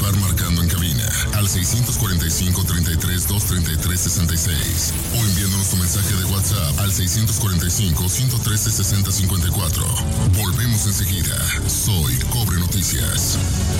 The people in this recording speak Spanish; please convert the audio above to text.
participar marcando en cabina al 645-33-233-66 o enviándonos tu mensaje de WhatsApp al 645-113-6054. Volvemos enseguida. Soy Cobre Noticias.